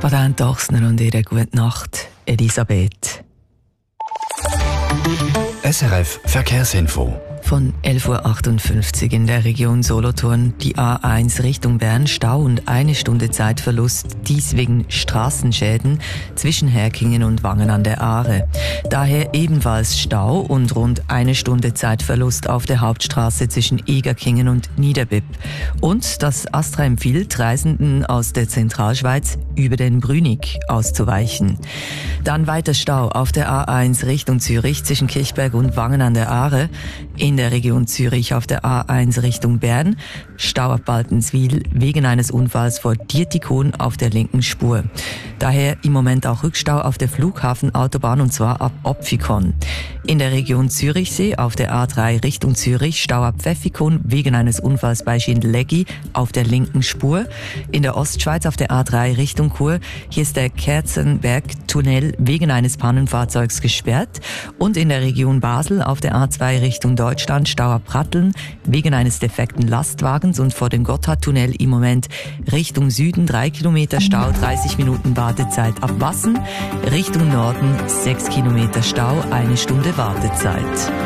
Patent Ochsner und ihre gute Nacht, Elisabeth. SRF Verkehrsinfo. Von 11.58 Uhr in der Region Solothurn die A1 Richtung Bern, Stau und 1 Stunde Zeitverlust, dies wegen Straßenschäden zwischen Herkingen und Wangen an der Aare. Daher ebenfalls Stau und rund 1 Stunde Zeitverlust auf der Hauptstraße zwischen Egerkingen und Niederbipp. Und das Astra empfiehlt Reisenden aus der Zentralschweiz über den Brünig auszuweichen. Dann weiter Stau auf der A1 Richtung Zürich zwischen Kirchberg und Wangen an der Aare. In der Region Zürich auf der A1 Richtung Bern, Stau ab Baltenswil wegen eines Unfalls vor Dietikon auf der linken Spur. Daher im Moment auch Rückstau auf der Flughafenautobahn und zwar ab Opfikon. In der Region Zürichsee auf der A3 Richtung Zürich, Stau ab Pfäffikon wegen eines Unfalls bei Schindlecki auf der linken Spur. In der Ostschweiz auf der A3 Richtung Chur, hier ist der Kerzenberg-Tunnel wegen eines Pannenfahrzeugs gesperrt. Und in der Region Basel auf der A2 Richtung Deutschland, Stau ab Pratteln wegen eines defekten Lastwagens und vor dem Gotthardtunnel im Moment Richtung Süden 3 Kilometer Stau, 30 Minuten Wartezeit ab Wassen, Richtung Norden 6 Kilometer Stau, 1 Stunde Wartezeit.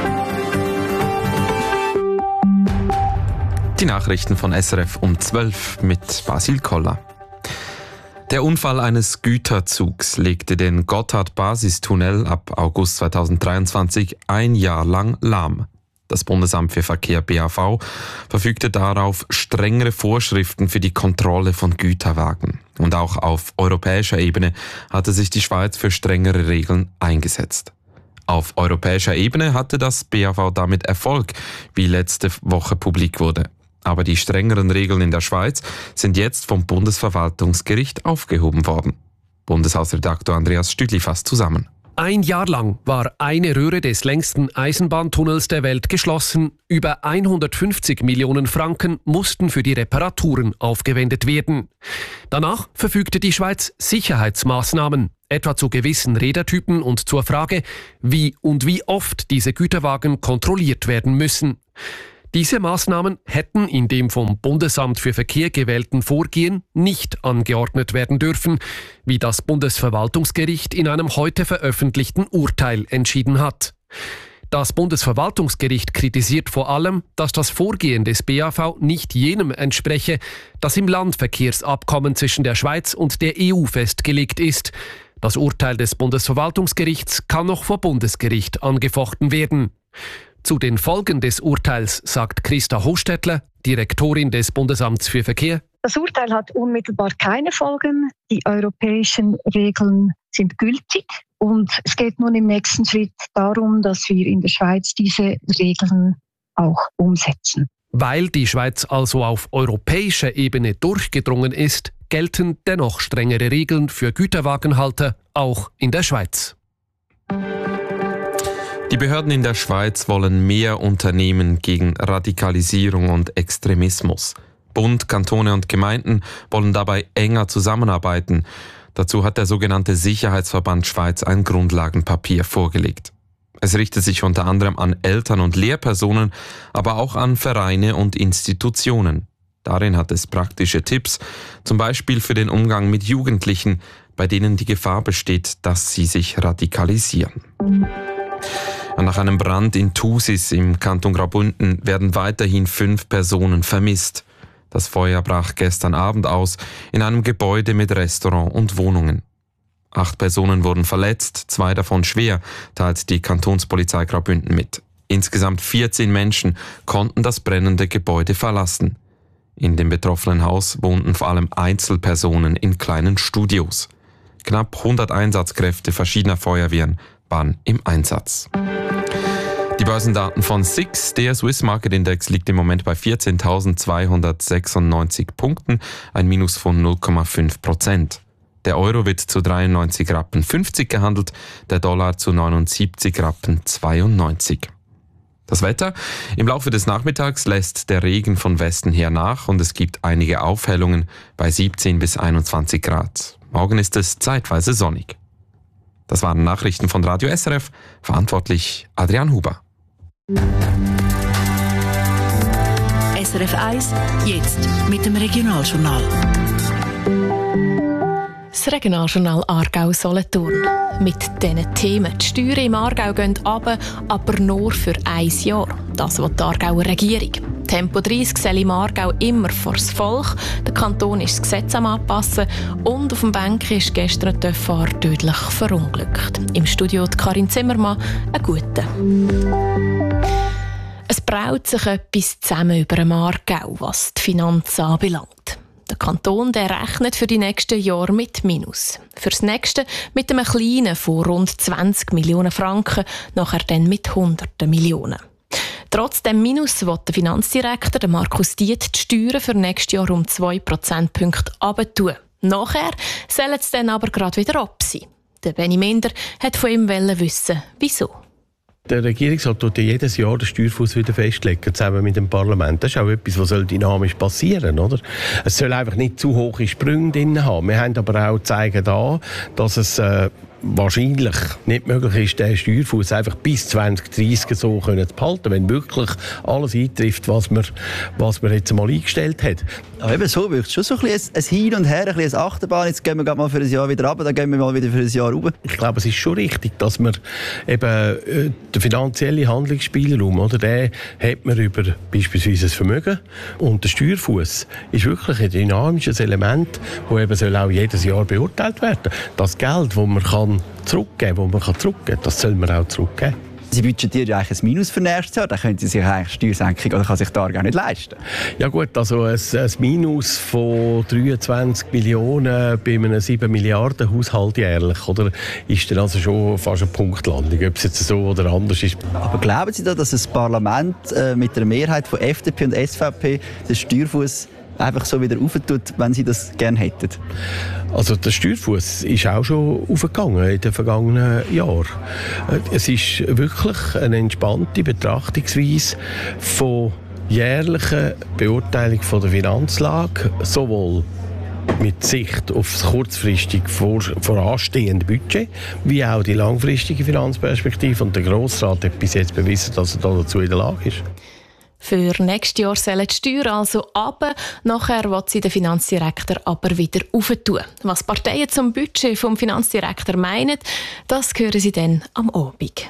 Die Nachrichten von SRF um 12 mit Basil Koller. Der Unfall eines Güterzugs legte den Gotthard-Basistunnel ab August 2023 ein Jahr lang lahm. Das Bundesamt für Verkehr BAV verfügte darauf strengere Vorschriften für die Kontrolle von Güterwagen. Und auch auf europäischer Ebene hatte sich die Schweiz für strengere Regeln eingesetzt. Auf europäischer Ebene hatte das BAV damit Erfolg, wie letzte Woche publik wurde. Aber die strengeren Regeln in der Schweiz sind jetzt vom Bundesverwaltungsgericht aufgehoben worden. Bundeshausredaktor Andreas Stüdli fasst zusammen. Ein Jahr lang war eine Röhre des längsten Eisenbahntunnels der Welt geschlossen. Über 150 Millionen Franken mussten für die Reparaturen aufgewendet werden. Danach verfügte die Schweiz Sicherheitsmaßnahmen, etwa zu gewissen Rädertypen und zur Frage, wie und wie oft diese Güterwagen kontrolliert werden müssen. Diese Maßnahmen hätten in dem vom Bundesamt für Verkehr gewählten Vorgehen nicht angeordnet werden dürfen, wie das Bundesverwaltungsgericht in einem heute veröffentlichten Urteil entschieden hat. Das Bundesverwaltungsgericht kritisiert vor allem, dass das Vorgehen des BAV nicht jenem entspreche, das im Landverkehrsabkommen zwischen der Schweiz und der EU festgelegt ist. Das Urteil des Bundesverwaltungsgerichts kann noch vor Bundesgericht angefochten werden. Zu den Folgen des Urteils sagt Christa Hostetler, Direktorin des Bundesamts für Verkehr. Das Urteil hat unmittelbar keine Folgen. Die europäischen Regeln sind gültig. Und es geht nun im nächsten Schritt darum, dass wir in der Schweiz diese Regeln auch umsetzen. Weil die Schweiz also auf europäischer Ebene durchgedrungen ist, gelten dennoch strengere Regeln für Güterwagenhalter, auch in der Schweiz. Die Behörden in der Schweiz wollen mehr unternehmen gegen Radikalisierung und Extremismus. Bund, Kantone und Gemeinden wollen dabei enger zusammenarbeiten. Dazu hat der sogenannte Sicherheitsverband Schweiz ein Grundlagenpapier vorgelegt. Es richtet sich unter anderem an Eltern und Lehrpersonen, aber auch an Vereine und Institutionen. Darin hat es praktische Tipps, zum Beispiel für den Umgang mit Jugendlichen, bei denen die Gefahr besteht, dass sie sich radikalisieren. Nach einem Brand in Thusis im Kanton Graubünden werden weiterhin 5 Personen vermisst. Das Feuer brach gestern Abend aus in einem Gebäude mit Restaurant und Wohnungen. 8 Personen wurden verletzt, 2 davon schwer, teilt die Kantonspolizei Graubünden mit. Insgesamt 14 Menschen konnten das brennende Gebäude verlassen. In dem betroffenen Haus wohnten vor allem Einzelpersonen in kleinen Studios. Knapp 100 Einsatzkräfte verschiedener Feuerwehren waren im Einsatz. Die Börsendaten von SIX, der Swiss Market Index, liegt im Moment bei 14.296 Punkten, ein Minus von 0,5%. Der Euro wird zu 93,50 Rappen gehandelt, der Dollar zu 79,92 Rappen. Das Wetter: Im Laufe des Nachmittags lässt der Regen von Westen her nach und es gibt einige Aufhellungen bei 17 bis 21 Grad. Morgen ist es zeitweise sonnig. Das waren Nachrichten von Radio SRF, verantwortlich Adrian Huber. SRF 1, jetzt mit dem Regionaljournal. Das Regionaljournal Aargau-Solothurn. Mit diesen Themen. Die Steuern im Aargau gehen runter, aber nur für ein Jahr. Das will die Aargauer Regierung. Tempo 30 soll im Aargau immer vors Volk. Der Kanton ist das Gesetz am Anpassen. Und auf dem Bank ist gestern der Fahrer tödlich verunglückt. Im Studio die Karin Zimmermann. Einen guten. Es braut sich etwas zusammen über dem Aargau, was die Finanzen anbelangt. Der Kanton rechnet für die nächsten Jahre mit Minus. Fürs nächste mit einem kleinen von rund 20 Millionen Franken, nachher dann mit Hunderten Millionen. Trotz dem Minus will der Finanzdirektor Markus Diet die Steuern für nächstes Jahr um 2 Prozentpunkte runtertun. Nachher soll es dann aber gerade wieder ab sein. Der Benny Minder hat von ihm wissen, wieso. Der Regierungsrat tut jedes Jahr den Steuerfuss wieder festlegen, zusammen mit dem Parlament. Das ist auch etwas, was dynamisch passieren soll, oder? Es soll einfach nicht zu hohe Sprünge drin haben. Wir haben aber auch gezeigt, dass es wahrscheinlich nicht möglich ist, den Steuerfuss einfach bis 2030 so zu behalten, wenn wirklich alles eintrifft, was man jetzt mal eingestellt hat. Aber eben so wirkt es schon so ein Hin und Her, ein bisschen eine Achterbahn. Jetzt gehen wir gerade mal für ein Jahr wieder runter, dann gehen wir mal wieder für ein Jahr rauf. Ich glaube, es ist schon richtig, dass man eben den finanziellen Handlungsspielraum, oder, den hat man über beispielsweise das Vermögen. Und der Steuerfuss ist wirklich ein dynamisches Element, das eben soll auch jedes Jahr beurteilt werden. Das Geld, das man zurückgeben kann, das soll man auch zurückgeben. Sie budgetieren ja eigentlich ein Minus für nächstes Jahr, dann können Sie sich eigentlich Steuersenkung oder kann sich da gar nicht leisten. Ja gut, also ein Minus von 23 Millionen bei einem 7 Milliarden Haushalt jährlich, oder, ist dann also schon fast eine Punktlandung, ob es jetzt so oder anders ist. Aber glauben Sie da, dass das Parlament mit einer Mehrheit von FDP und SVP den Steuerfuss einfach so wieder aufentut, wenn Sie das gerne hätten? Also der Steuerfuss ist auch schon aufgegangen in den vergangenen Jahren. Es ist wirklich eine entspannte Betrachtungsweise von jährlicher Beurteilung von der Finanzlage, sowohl mit Sicht auf das kurzfristig voranstehende Budget, wie auch die langfristige Finanzperspektive. Und der Grossrat hat bis jetzt bewiesen, dass er dazu in der Lage ist. Für nächstes Jahr sollen die Steuern also runter. Nachher will sie der Finanzdirektor aber wieder raufentun. Was Parteien zum Budget vom Finanzdirektor meinen, das hören Sie dann am Abend.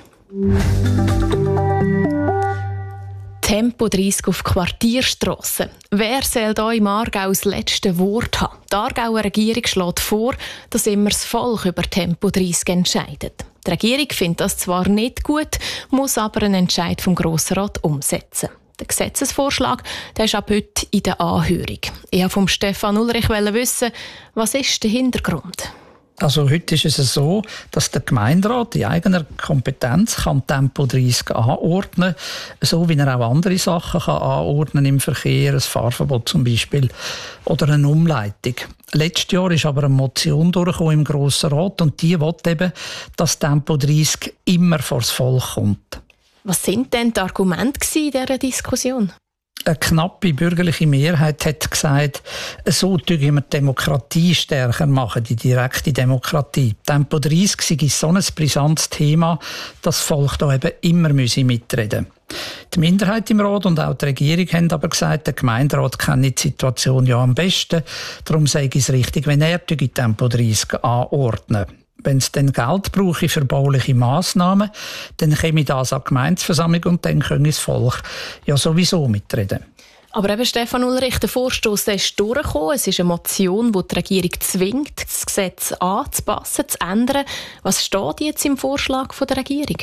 Tempo 30 auf Quartierstrassen. Wer soll da im Aargau das letzte Wort haben? Die Aargauer Regierung schlägt vor, dass immer das Volk über Tempo 30 entscheidet. Die Regierung findet das zwar nicht gut, muss aber einen Entscheid vom Grossrat umsetzen. Der Gesetzesvorschlag der ist ab heute in der Anhörung. Ich wollte vom Stefan Ulrich wissen, was ist der Hintergrund? Also heute ist es so, dass der Gemeinderat in eigener Kompetenz kann Tempo 30 anordnen, so wie er auch andere Sachen kann anordnen im Verkehr, ein Fahrverbot zum Beispiel oder eine Umleitung. Letztes Jahr ist aber eine Motion durchgekommen im Grossen Rat und die will eben, dass Tempo 30 immer vor das Volk kommt. Was sind denn die Argumente in dieser Diskussion? Eine knappe bürgerliche Mehrheit hat gesagt, so tun wir die Demokratie stärker machen, die direkte Demokratie. Tempo 30 sei so ein brisantes Thema, dass das Volk da eben immer mitreden müsse. Die Minderheit im Rat und auch die Regierung haben aber gesagt, der Gemeinderat kenne die Situation ja am besten. Darum sei es richtig, wenn er die Tempo 30 anordnet. Wenn es dann Geld brauche für bauliche Massnahmen, dann käme das an die Gemeindeversammlung und dann können das Volk ja sowieso mitreden. Aber eben Stefan Ulrich, der Vorstoss ist durchgekommen. Es ist eine Motion, die die Regierung zwingt, das Gesetz anzupassen, zu ändern. Was steht jetzt im Vorschlag der Regierung?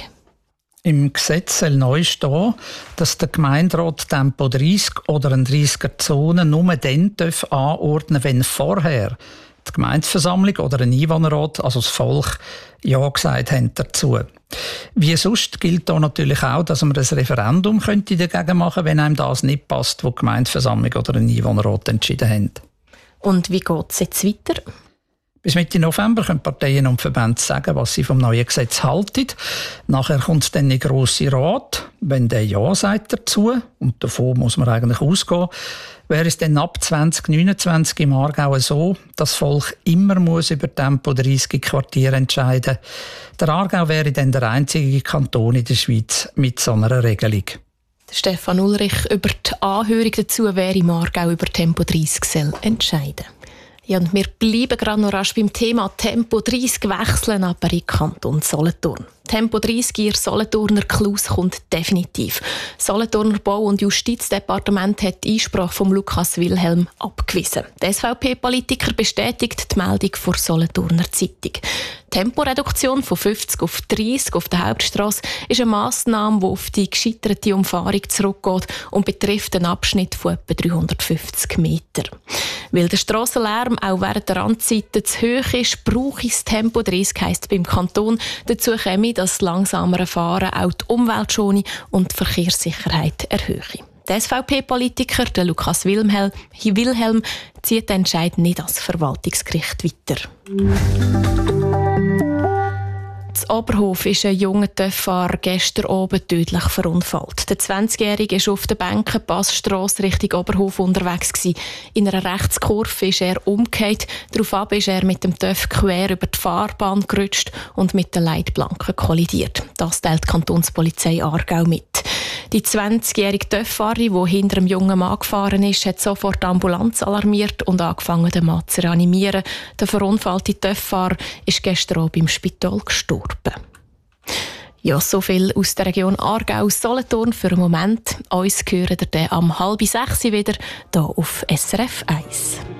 Im Gesetz soll neu stehen, dass der Gemeinderat Tempo 30 oder eine 30er-Zone nur dann anordnen darf, wenn vorher die Gemeindeversammlung oder ein Einwohnerrat, also das Volk, Ja gesagt haben dazu. Wie sonst gilt da natürlich auch, dass man ein Referendum könnte dagegen machen könnte, wenn einem das nicht passt, was die Gemeindeversammlung oder ein Einwohnerrat entschieden haben. Und wie geht es jetzt weiter? Bis Mitte November können Parteien und Verbände sagen, was sie vom neuen Gesetz halten. Nachher kommt es dann in den Grossen Rat. Wenn der Ja sagt dazu, und davon muss man eigentlich ausgehen, wäre es dann ab 2029 im Aargau so, dass das Volk immer über Tempo 30 Quartiere entscheiden muss. Der Aargau wäre dann der einzige Kanton in der Schweiz mit so einer Regelung. Stefan Ulrich über die Anhörung dazu, wer im Aargau über Tempo 30 soll entscheiden. Ja, und wir bleiben gerade noch rasch beim Thema Tempo 30 wechseln, aber in Kanton Solothurn. Tempo 30 in Solothurner Klus kommt definitiv. Das Solothurner Bau- und Justizdepartement hat die Einsprache von Lukas Wilhelm abgewiesen. Der SVP-Politiker bestätigt die Meldung vor Solothurner Zeitung. Temporeduktion von 50 auf 30 auf der Hauptstrasse ist eine Massnahme, die auf die gescheiterte Umfahrung zurückgeht und betrifft einen Abschnitt von etwa 350 Metern. Weil der Strassenlärm auch während der Randzeiten zu hoch ist, brauche ich das Tempo 30, heisst beim Kanton. Dazu käme, dass das langsamere Fahren auch die Umwelt schone und die Verkehrssicherheit erhöhe. Der SVP-Politiker, der Lukas Wilhelm, zieht den Entscheid nicht ans Verwaltungsgericht weiter. In Oberhof ist ein junger TÜV-Fahrer gestern Abend tödlich verunfallt. Der 20-Jährige war auf der Bänkenpassstrasse Richtung Oberhof unterwegs. In einer Rechtskurve ist er umgekehrt. Daraufhin ist er mit dem TÜV quer über die Fahrbahn gerutscht und mit den Leitplanken kollidiert. Das teilt die Kantonspolizei Aargau mit. Die 20-jährige TÜV-Fahrerin, die hinter dem jungen Mann gefahren ist, hat sofort die Ambulanz alarmiert und angefangen, den Mann zu reanimieren. Der verunfallte TÜV-Fahrer ist gestern Abend im Spital gestorben. Ja, so viel aus der Region Aargau-Solothurn für einen Moment. Uns hören wir dann am 5:30 wieder hier auf SRF 1.